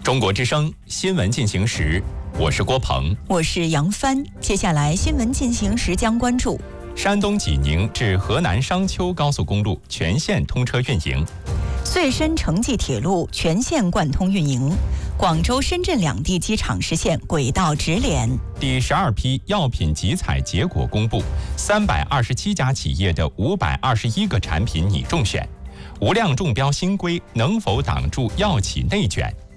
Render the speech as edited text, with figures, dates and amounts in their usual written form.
中国之声新闻进行时，我是郭鹏， 我是杨帆。接下来新闻进行时将关注： 山东济宁至河南商丘高速公路全线通车运营； 穗深城际铁路全线贯通运营；广州、深圳两地机场实现轨道直联； 第12批药品集采结果公布，327家企业的521个产品拟中选；无量中标新规能否挡住药企内卷？